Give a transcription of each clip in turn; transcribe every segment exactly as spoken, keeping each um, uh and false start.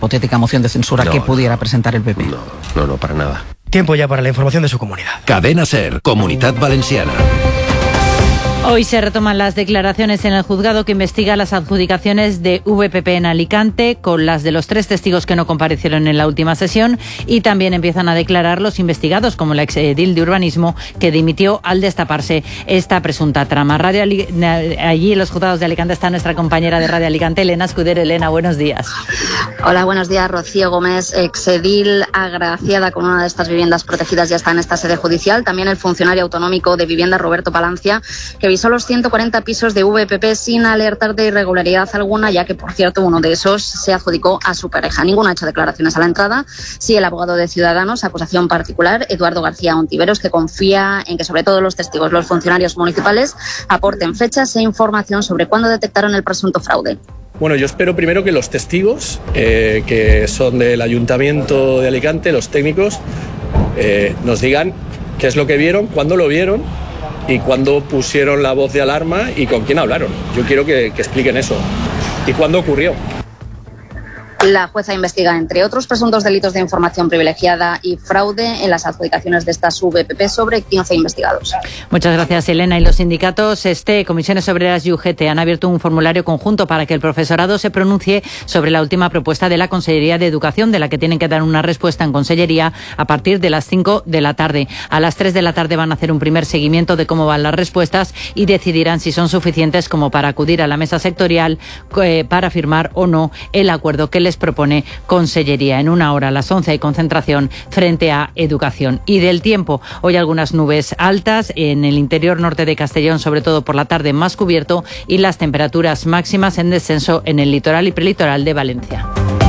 hipotética moción de censura no, que pudiera no, presentar el P P. No, no, no, para nada. Tiempo ya para la información de su comunidad. Cadena SER, Comunitat Valenciana. Hoy se retoman las declaraciones en el juzgado que investiga las adjudicaciones de V P P en Alicante, con las de los tres testigos que no comparecieron en la última sesión, y también empiezan a declarar los investigados, como la exedil de urbanismo, que dimitió al destaparse esta presunta trama. Radio Ali- allí en los juzgados de Alicante está nuestra compañera de Radio Alicante, Elena Escudero. Elena, buenos días. Hola, buenos días. Rocío Gómez, exedil agraciada con una de estas viviendas protegidas, ya está en esta sede judicial. También el funcionario autonómico de vivienda, Roberto Palancia, que visó los ciento cuarenta pisos de V P P sin alertar de irregularidad alguna, ya que, por cierto, uno de esos se adjudicó a su pareja. Ninguno ha hecho declaraciones a la entrada. Sí, el abogado de Ciudadanos, acusación particular, Eduardo García Ontiveros, que confía en que, sobre todo los testigos, los funcionarios municipales, aporten fechas e información sobre cuándo detectaron el presunto fraude. Bueno, yo espero primero que los testigos, eh, que son del Ayuntamiento de Alicante, los técnicos, eh, nos digan qué es lo que vieron, cuándo lo vieron y cuándo pusieron la voz de alarma y con quién hablaron. Yo quiero que, que expliquen eso. ¿Y cuándo ocurrió? La jueza investiga, entre otros, presuntos delitos de información privilegiada y fraude en las adjudicaciones de estas V P P sobre quince investigados. Muchas gracias, Elena. Y los sindicatos STE, Comisiones Obreras y U G T han abierto un formulario conjunto para que el profesorado se pronuncie sobre la última propuesta de la Consellería de Educación, de la que tienen que dar una respuesta en Consellería a partir de las cinco de la tarde. A las tres de la tarde van a hacer un primer seguimiento de cómo van las respuestas y decidirán si son suficientes como para acudir a la mesa sectorial eh, para firmar o no el acuerdo que les propone Consellería. En una hora, a las once, hay concentración frente a Educación. Y del tiempo, hoy algunas nubes altas en el interior norte de Castellón, sobre todo por la tarde más cubierto, y las temperaturas máximas en descenso en el litoral y prelitoral de Valencia.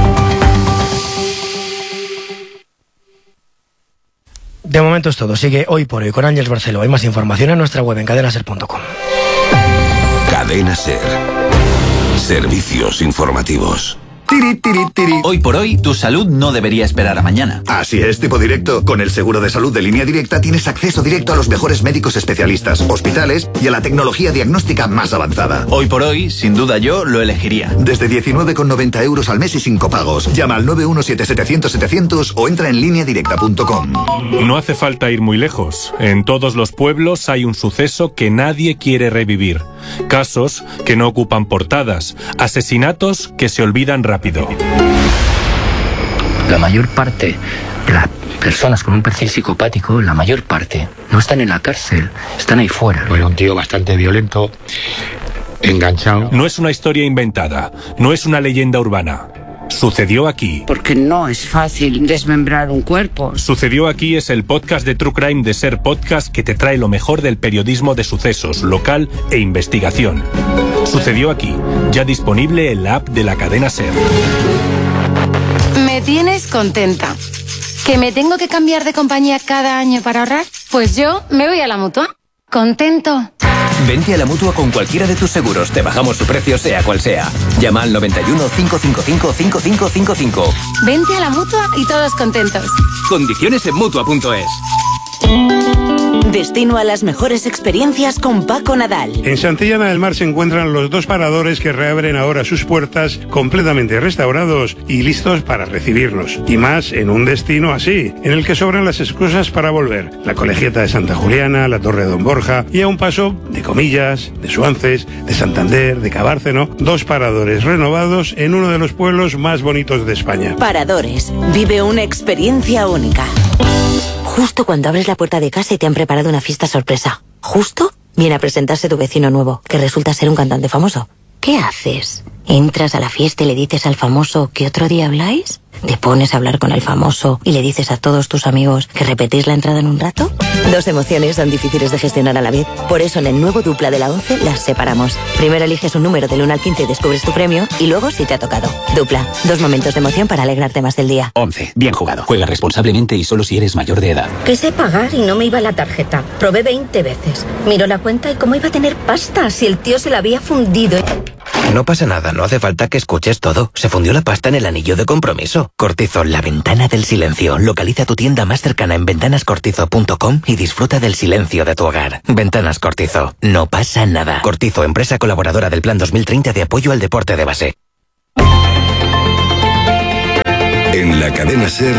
De momento es todo. Sigue Hoy por Hoy con Ángeles Barceló. Hay más información en nuestra web en cadena ser punto com. Cadena SER. Servicios informativos. Tiri, tiri, tiri. Hoy por hoy, tu salud no debería esperar a mañana. Así es, tipo directo. Con el seguro de salud de Línea Directa tienes acceso directo a los mejores médicos especialistas, hospitales y a la tecnología diagnóstica más avanzada. Hoy por hoy, sin duda yo lo elegiría. Desde diecinueve con noventa euros al mes y sin copagos. Llama al nueve uno siete setecientos setecientos o entra en línea directa punto com. No hace falta ir muy lejos. En todos los pueblos hay un suceso que nadie quiere revivir. Casos que no ocupan portadas. Asesinatos que se olvidan rápido. La mayor parte de las personas con un perfil psicopático, la mayor parte, no están en la cárcel, están ahí fuera. Era un tío bastante violento, enganchado. No es una historia inventada, no es una leyenda urbana. Sucedió aquí. Porque no es fácil desmembrar un cuerpo. Sucedió aquí es el podcast de True Crime de SER Podcast que te trae lo mejor del periodismo de sucesos, local e investigación. Sucedió aquí, ya disponible en la app de la cadena SER. Me tienes contenta. ¿Que me tengo que cambiar de compañía cada año para ahorrar? Pues yo me voy a la Mutua. Contento. Vente a la Mutua con cualquiera de tus seguros. Te bajamos su precio sea cual sea. Llama al noventa y uno, cinco cinco cinco, cinco cinco cinco cinco. Vente a la Mutua y todos contentos. Condiciones en Mutua punto es. Destino a las mejores experiencias con Paco Nadal. En Santillana del Mar se encuentran los dos paradores que reabren ahora sus puertas completamente restaurados y listos para recibirnos. Y más en un destino así, en el que sobran las excusas para volver. La Colegiata de Santa Juliana, la Torre de Don Borja y a un paso de Comillas, de Suances, de Santander, de Cabárceno. Dos paradores renovados en uno de los pueblos más bonitos de España. Paradores. Vive una experiencia única. Justo cuando abres la puerta de casa y te han preparado una fiesta sorpresa. Justo viene a presentarse tu vecino nuevo, que resulta ser un cantante famoso. ¿Qué haces? ¿Entras a la fiesta y le dices al famoso que otro día habláis? ¿Te pones a hablar con el famoso y le dices a todos tus amigos que repetís la entrada en un rato? Dos emociones son difíciles de gestionar a la vez. Por eso en el nuevo Dupla de la once las separamos. Primero eliges un número del uno al quince y descubres tu premio y luego si te ha tocado. Dupla, dos momentos de emoción para alegrarte más del día. once. Bien jugado. Juega responsablemente y solo si eres mayor de edad. Quise pagar y no me iba la tarjeta. Probé veinte veces. Miró la cuenta y cómo iba a tener pasta si el tío se la había fundido. No pasa nada, no hace falta que escuches todo. Se fundió la pasta en el anillo de compromiso. Cortizo, la ventana del silencio. Localiza tu tienda más cercana en ventanas cortizo punto com y disfruta del silencio de tu hogar. Ventanas Cortizo. No pasa nada. Cortizo, empresa colaboradora del Plan dos mil treinta de apoyo al deporte de base. En la cadena SER,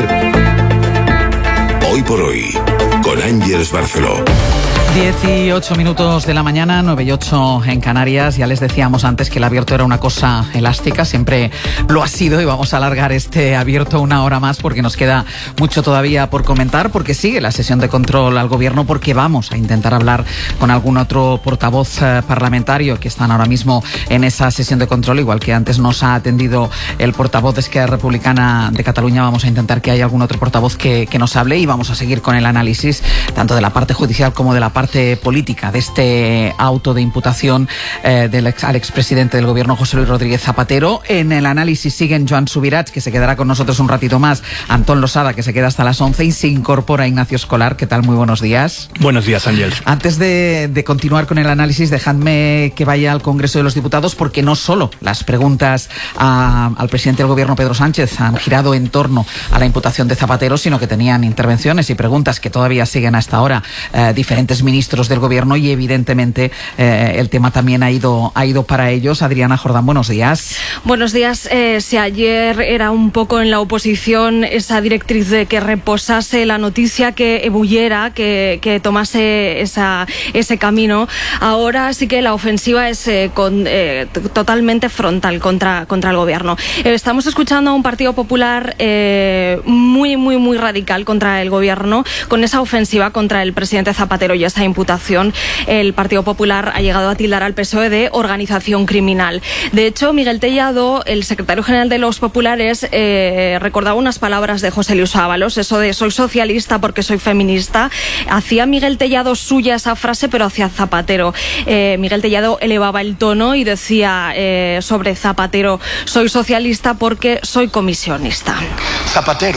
Hoy por Hoy, con Ángeles Barceló. dieciocho minutos de la mañana, nueve y ocho en Canarias. Ya les decíamos antes que el abierto era una cosa elástica, siempre lo ha sido, y vamos a alargar este abierto una hora más porque nos queda mucho todavía por comentar, porque sigue la sesión de control al gobierno, porque vamos a intentar hablar con algún otro portavoz eh, parlamentario que están ahora mismo en esa sesión de control, igual que antes nos ha atendido el portavoz de Esquerra Republicana de Cataluña. Vamos a intentar que haya algún otro portavoz que, que nos hable, y vamos a seguir con el análisis tanto de la parte judicial como de la parte política de este auto de imputación eh, del ex, al expresidente del gobierno, José Luis Rodríguez Zapatero. En el análisis siguen Joan Subirats, que se quedará con nosotros un ratito más, Antón Losada, que se queda hasta las once, y se incorpora Ignacio Escolar. ¿Qué tal? Muy buenos días. Buenos días, Ángels. Antes de, de continuar con el análisis, dejadme que vaya al Congreso de los Diputados, porque no solo las preguntas a, al presidente del gobierno, Pedro Sánchez, han girado en torno a la imputación de Zapatero, sino que tenían intervenciones y preguntas que todavía siguen hasta ahora eh, diferentes ministros del gobierno, y evidentemente eh, el tema también ha ido, ha ido para ellos. Adriana Jordán, buenos días. Buenos días. Eh, si ayer era un poco en la oposición esa directriz de que reposase la noticia, que ebulliera, que, que tomase esa, ese camino, ahora sí que la ofensiva es eh, con, eh, totalmente frontal contra, contra el gobierno. Eh, estamos escuchando a un Partido Popular eh, muy, muy, muy radical contra el gobierno, con esa ofensiva contra el presidente Zapatero y esa imputación. El Partido Popular ha llegado a tildar al P S O E de organización criminal. De hecho, Miguel Tellado, el secretario general de los populares, eh, recordaba unas palabras de José Luis Ábalos, eso de soy socialista porque soy feminista. Hacía Miguel Tellado suya esa frase, pero hacia Zapatero. Eh, Miguel Tellado elevaba el tono y decía eh, sobre Zapatero, soy socialista porque soy comisionista. Zapatero,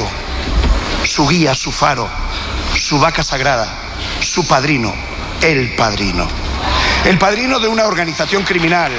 su guía, su faro, su vaca sagrada, su padrino, el padrino. El padrino de una organización criminal,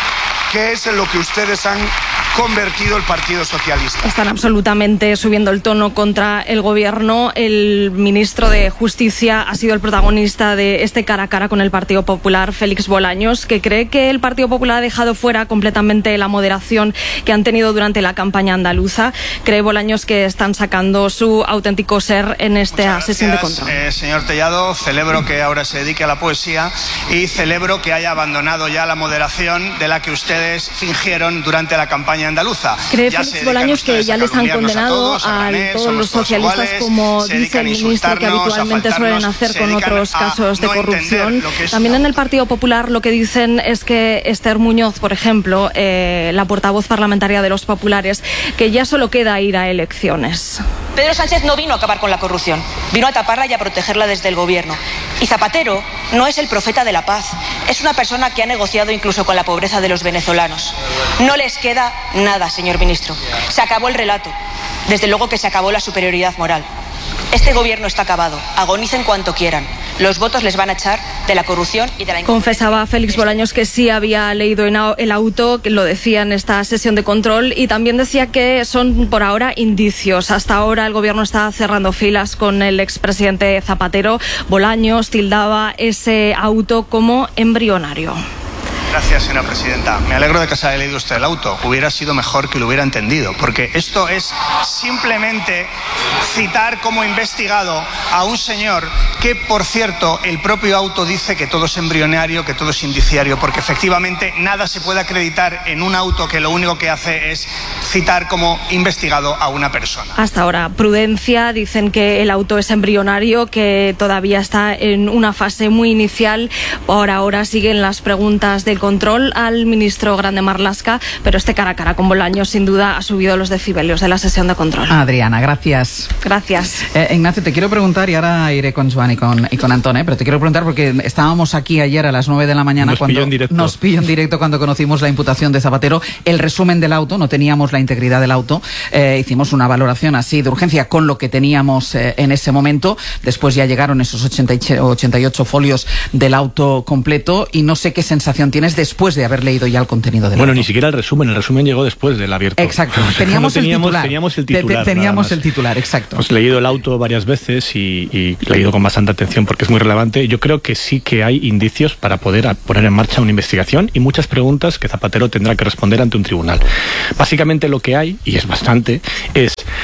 que es en lo que ustedes han convertido el Partido Socialista. Están absolutamente subiendo el tono contra el gobierno. El ministro de Justicia ha sido el protagonista de este cara a cara con el Partido Popular, Félix Bolaños, que cree que el Partido Popular ha dejado fuera completamente la moderación que han tenido durante la campaña andaluza. Cree Bolaños que están sacando su auténtico ser en esta sesión de control. Eh, señor Tellado, celebro que ahora se dedique a la poesía y celebro que haya abandonado ya la moderación de la que ustedes fingieron durante la campaña andaluza. Cree Félix Bolaños que ya les han condenado a todos, a Ranel, todos los socialistas, iguales, como dice el ministro, que habitualmente suelen hacer con otros casos de no corrupción. También en el Partido Popular lo que dicen es que Esther Muñoz, por ejemplo, eh, la portavoz parlamentaria de los populares, que ya solo queda ir a elecciones. Pedro Sánchez no vino a acabar con la corrupción, vino a taparla y a protegerla desde el gobierno. Y Zapatero no es el profeta de la paz, es una persona que ha negociado incluso con la pobreza de los venezolanos. No les queda nada, señor ministro. Se acabó el relato. Desde luego que se acabó la superioridad moral. Este gobierno está acabado. Agonicen cuanto quieran. Los votos les van a echar de la corrupción y de la... Confesaba Félix Bolaños que sí había leído en el auto, que lo decía en esta sesión de control, y también decía que son por ahora indicios. Hasta ahora el gobierno está cerrando filas con el expresidente Zapatero. Bolaños tildaba ese auto como embrionario. Gracias, señora presidenta. Me alegro de que se haya leído usted el auto. Hubiera sido mejor que lo hubiera entendido, porque esto es simplemente citar como investigado a un señor que, por cierto, el propio auto dice que todo es embrionario, que todo es indiciario, porque efectivamente nada se puede acreditar en un auto que lo único que hace es citar como investigado a una persona. Hasta ahora, prudencia. Dicen que el auto es embrionario, que todavía está en una fase muy inicial. Por ahora siguen las preguntas del control al ministro Grande Marlaska, pero este cara a cara con Bolaños sin duda ha subido los decibelios de la sesión de control. Adriana, gracias. Gracias. Eh, Ignacio, te quiero preguntar, y ahora iré con Joan y con, y con Antón, ¿eh? pero te quiero preguntar porque estábamos aquí ayer a las nueve de la mañana nos cuando pilló nos pilló en directo cuando conocimos la imputación de Zapatero, el resumen del auto, no teníamos la integridad del auto, eh, hicimos una valoración así de urgencia con lo que teníamos eh, en ese momento, después ya llegaron esos ochenta y ocho folios del auto completo, y no sé qué sensación tienes después de haber leído ya el contenido del Bueno, auto. Ni siquiera el resumen, el resumen llegó después del abierto. Exacto, teníamos, no teníamos, el titular. teníamos el titular. Te, te, teníamos el titular, exacto. Hemos leído el auto varias veces y, y leído con bastante atención porque es muy relevante. Yo creo que sí que hay indicios para poder poner en marcha una investigación y muchas preguntas que Zapatero tendrá que responder ante un tribunal. Básicamente lo que hay, y es bastante, es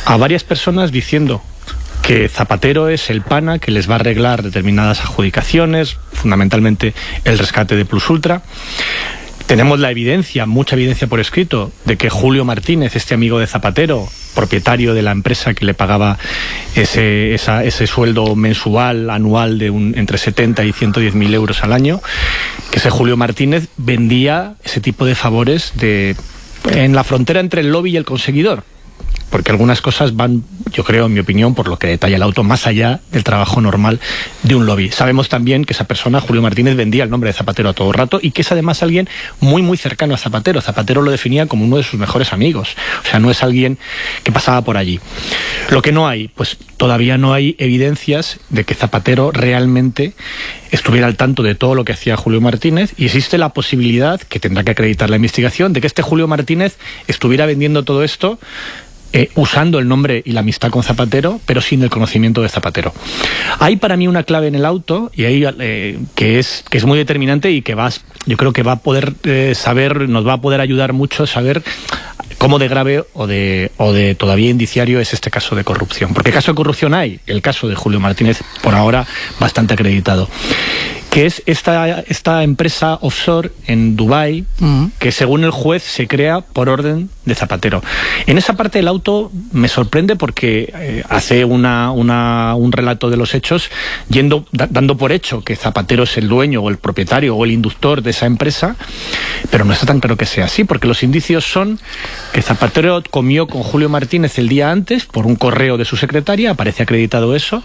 a varias personas diciendo que Zapatero es el pana que les va a arreglar determinadas adjudicaciones, fundamentalmente el rescate de Plus Ultra. Tenemos la evidencia, mucha evidencia por escrito, de que Julio Martínez, este amigo de Zapatero, propietario de la empresa que le pagaba ese, esa, ese sueldo mensual, anual de un, entre setenta y ciento diez mil euros al año, que ese Julio Martínez vendía ese tipo de favores de, en la frontera entre el lobby y el conseguidor. Porque algunas cosas van, yo creo, en mi opinión, por lo que detalla el auto, más allá del trabajo normal de un lobby. Sabemos también que esa persona, Julio Martínez, vendía el nombre de Zapatero a todo rato y que es además alguien muy, muy cercano a Zapatero. Zapatero lo definía como uno de sus mejores amigos. O sea, no es alguien que pasaba por allí. Lo que no hay, pues todavía no hay evidencias de que Zapatero realmente estuviera al tanto de todo lo que hacía Julio Martínez, y existe la posibilidad, que tendrá que acreditar la investigación, de que este Julio Martínez estuviera vendiendo todo esto Eh, usando el nombre y la amistad con Zapatero, pero sin el conocimiento de Zapatero. Hay para mí una clave en el auto, y ahí eh, que es que es muy determinante y que vas, yo creo que va a poder eh, saber, nos va a poder ayudar mucho a saber cómo de grave o de, o de todavía indiciario es este caso de corrupción. Porque caso de corrupción hay, el caso de Julio Martínez, por ahora bastante acreditado, que es esta, esta empresa offshore en Dubái, uh-huh. que según el juez se crea por orden de Zapatero. En esa parte del auto me sorprende porque eh, hace una, una, un relato de los hechos yendo, da, dando por hecho que Zapatero es el dueño o el propietario o el inductor de esa empresa, pero no está tan claro que sea así, porque los indicios son que Zapatero comió con Julio Martínez el día antes por un correo de su secretaria, aparece acreditado eso,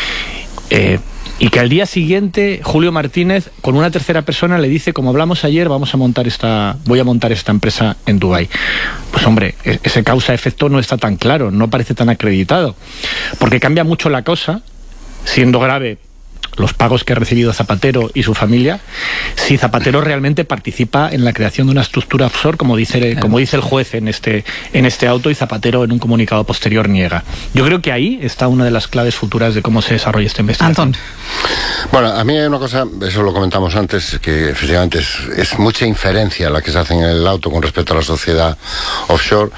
eh, y que al día siguiente Julio Martínez con una tercera persona le dice, como hablamos ayer, vamos a montar esta, voy a montar esta empresa en Dubái. Pues hombre, ese causa-efecto no está tan claro, no parece tan acreditado, porque cambia mucho la cosa, siendo grave los pagos que ha recibido Zapatero y su familia, si Zapatero realmente participa en la creación de una estructura offshore, como dice, como dice el juez en este, en este auto, y Zapatero en un comunicado posterior niega. Yo creo que ahí está una de las claves futuras de cómo se desarrolla esta investigación. Antón. Bueno, a mí hay una cosa, eso lo comentamos antes, que efectivamente es, es mucha inferencia la que se hace en el auto con respecto a la sociedad offshore.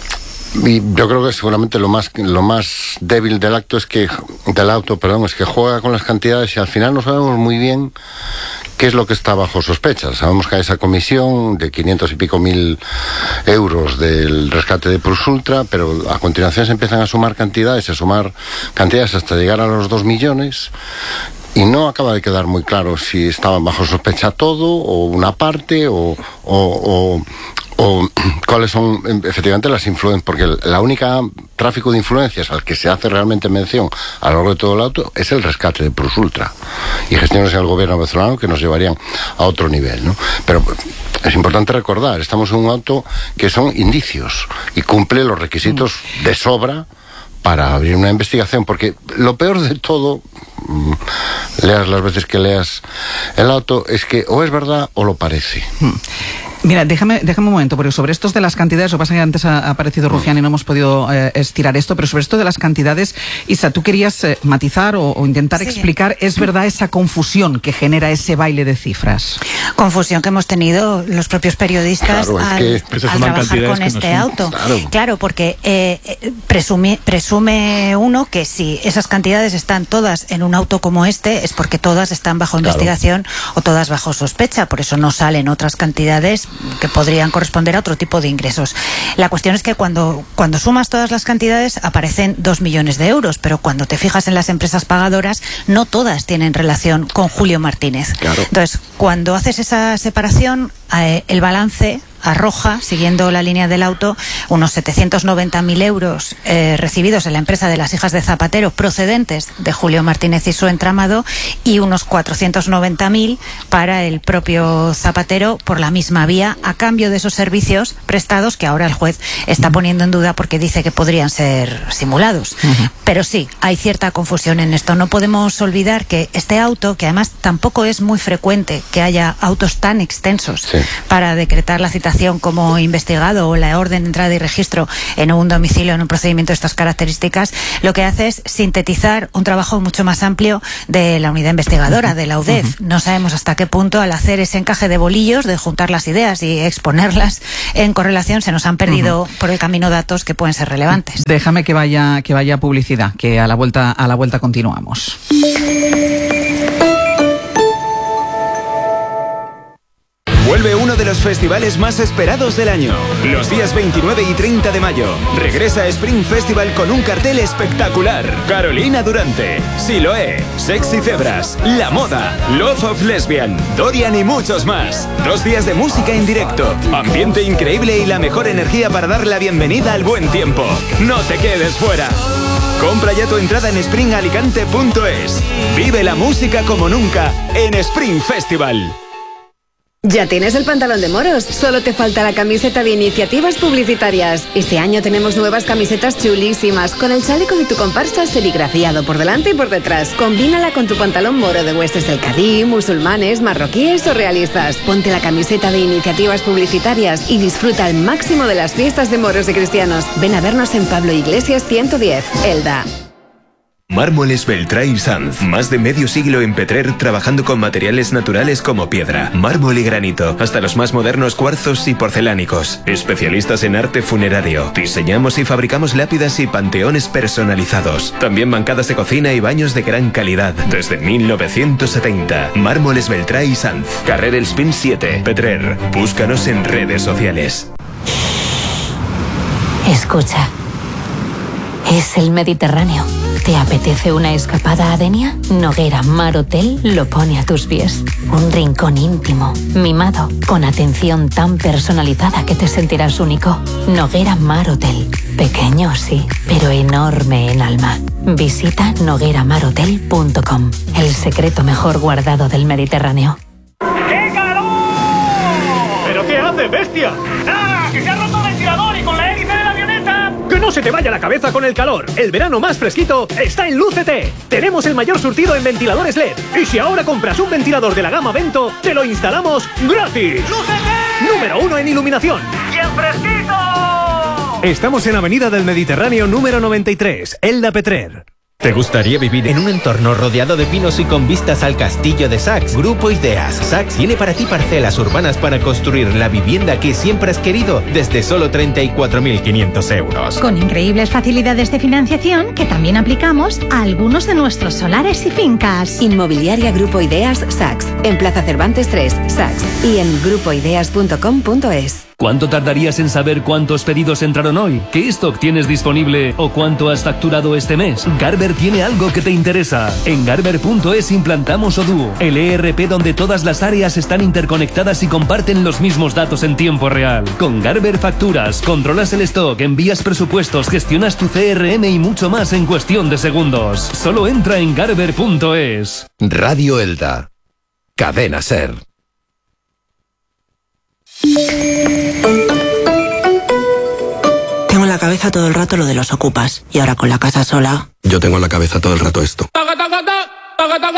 Y yo creo que seguramente lo más lo más débil del acto es que del auto, perdón, es que juega con las cantidades y al final no sabemos muy bien qué es lo que está bajo sospecha. Sabemos que hay esa comisión de quinientos y pico mil euros del rescate de Plus Ultra, pero a continuación se empiezan a sumar cantidades, a sumar cantidades hasta llegar a los dos millones. Y no acaba de quedar muy claro si estaban bajo sospecha todo o una parte o, o, o, o cuáles son efectivamente las influencias, porque la única tráfico de influencias al que se hace realmente mención a lo largo de todo el auto es el rescate de Plus Ultra y gestiones en el gobierno venezolano que nos llevarían a otro nivel, ¿no? Pero es importante recordar, estamos en un auto que son indicios y cumple los requisitos de sobra para abrir una investigación, porque lo peor de todo, leas las veces que leas el auto, es que o es verdad o lo parece. Mira, déjame, déjame un momento, porque sobre estos de las cantidades, lo que pasa es que antes ha aparecido Rufián y no hemos podido eh, estirar esto, pero sobre esto de las cantidades, Isa, tú querías eh, matizar o, o intentar sí. explicar, ¿es verdad esa confusión que genera ese baile de cifras? Confusión que hemos tenido los propios periodistas claro, al, que, al trabajar con este no auto. Claro, claro porque eh, presume, presume uno que si esas cantidades están todas en un auto como este, es porque todas están bajo claro. investigación o todas bajo sospecha, por eso no salen otras cantidades que podrían corresponder a otro tipo de ingresos. La cuestión es que cuando, cuando sumas todas las cantidades aparecen dos millones de euros, pero cuando te fijas en las empresas pagadoras, no todas tienen relación con Julio Martínez. Claro. Entonces, cuando haces esa separación, eh, el balance arroja, siguiendo la línea del auto, unos setecientos noventa mil euros eh, recibidos en la empresa de las hijas de Zapatero procedentes de Julio Martínez y su entramado, y unos cuatrocientos noventa mil para el propio Zapatero por la misma vía, a cambio de esos servicios prestados que ahora el juez está poniendo en duda porque dice que podrían ser simulados. Uh-huh. Pero sí, hay cierta confusión en esto. No podemos olvidar que este auto, que además tampoco es muy frecuente que haya autos tan extensos sí. para decretar la citación declaración como investigado o la orden de entrada y registro en un domicilio, en un procedimiento de estas características, lo que hace es sintetizar un trabajo mucho más amplio de la unidad investigadora, de la U D E F. No sabemos hasta qué punto, al hacer ese encaje de bolillos, de juntar las ideas y exponerlas en correlación, se nos han perdido uh-huh. por el camino datos que pueden ser relevantes. Déjame que vaya, que vaya publicidad, que a la vuelta, a la vuelta continuamos. Vuelve uno de los festivales más esperados del año. Los días veintinueve y treinta de mayo. Regresa a Spring Festival con un cartel espectacular. Carolina Durante, Siloé, Sexy Zebras, La Moda, Love of Lesbian, Dorian y muchos más. Dos días de música en directo, ambiente increíble y la mejor energía para dar la bienvenida al buen tiempo. No te quedes fuera. Compra ya tu entrada en spring alicante punto es. Vive la música como nunca en Spring Festival. ¿Ya tienes el pantalón de moros? Solo te falta la camiseta de iniciativas publicitarias. Este año tenemos nuevas camisetas chulísimas, con el chaleco de tu comparsa serigrafiado por delante y por detrás. Combínala con tu pantalón moro de huestes del Cadí, musulmanes, marroquíes o realistas. Ponte la camiseta de iniciativas publicitarias y disfruta al máximo de las fiestas de moros y cristianos. Ven a vernos en Pablo Iglesias ciento diez, Elda. Mármoles Beltrá y Sanz. Más de medio siglo en Petrer trabajando con materiales naturales como piedra, mármol y granito, hasta los más modernos cuarzos y porcelánicos. Especialistas en arte funerario. Diseñamos y fabricamos lápidas y panteones personalizados. También bancadas de cocina y baños de gran calidad. Desde mil novecientos setenta. Mármoles Beltrá y Sanz. Carrer Els Pins siete, Petrer. Búscanos en redes sociales. Escucha. Es el Mediterráneo. ¿Te apetece una escapada a Denia? Noguera Mar Hotel lo pone a tus pies. Un rincón íntimo, mimado, con atención tan personalizada que te sentirás único. Noguera Mar Hotel. Pequeño, sí, pero enorme en alma. Visita noguera mar hotel punto com. El secreto mejor guardado del Mediterráneo. ¡Qué calor! ¿Pero qué hace, bestia? ¡Nada! ¡Que se ha roto el ventilador y con la hélice de la avioneta! ¡Que no se te vaya la cabeza con el calor! El verano más fresquito está en Lúcete. Tenemos el mayor surtido en ventiladores L E D. Y si ahora compras un ventilador de la gama Vento, te lo instalamos gratis. ¡Lúcete! Número uno en iluminación. ¡Y en fresquito! Estamos en Avenida del Mediterráneo número noventa y tres, Elda Petrer. ¿Te gustaría vivir en un entorno rodeado de pinos y con vistas al castillo de Saks? Grupo Ideas. Saks tiene para ti parcelas urbanas para construir la vivienda que siempre has querido desde solo treinta y cuatro mil quinientos euros. Con increíbles facilidades de financiación que también aplicamos a algunos de nuestros solares y fincas. Inmobiliaria Grupo Ideas Saks. En Plaza Cervantes tres, Saks. Y en grupo ideas punto com punto es. ¿Cuánto tardarías en saber cuántos pedidos entraron hoy? ¿Qué stock tienes disponible o cuánto has facturado este mes? Garber tiene algo que te interesa. En garber punto es implantamos Odoo, el E R P donde todas las áreas están interconectadas y comparten los mismos datos en tiempo real. Con Garber facturas, controlas el stock, envías presupuestos, gestionas tu C R M y mucho más en cuestión de segundos. Solo entra en garber punto es. Radio Elda. Cadena Ser. Tengo en la cabeza todo el rato lo de los ocupas. Y ahora con la casa sola... Yo tengo en la cabeza todo el rato esto.